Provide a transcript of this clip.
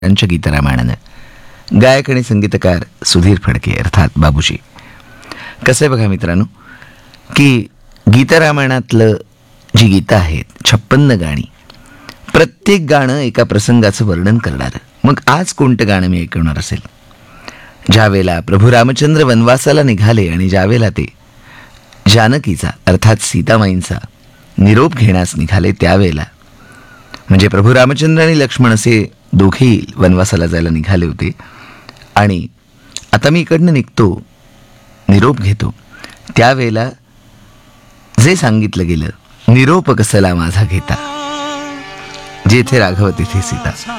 त्यांच्या गीतरामायणानं. गायक आणि संगीतकार सुधीर फडके अर्थात बाबूजी. कसं आहे बघा मित्रांनो, की गीतरामायणातलं जी गीतं आहेत 56 गाणी, प्रत्येक गाणं एका प्रसंगाचं वर्णन करणारं. मग आज कोणतं गाणं मी ऐकवणार असेल? ज्यावेळेला प्रभू रामचंद्र वनवासाला निघाले आणि ज्यावेळेला ते जानकीचा अर्थात सीतामाईंचा निरोप घेण्यास निघाले, त्यावेळेला म्हणजे प्रभू रामचंद्र आणि लक्ष्मण असे दोघेही वनवासाला जायला निघाले होते. आणि आता मी इकडनं निघतो, निरोप घेतो, त्यावेळेला जे सांगितलं गेलं, निरोप कसला माझा घेता, जेथे राघव तिथे सीता.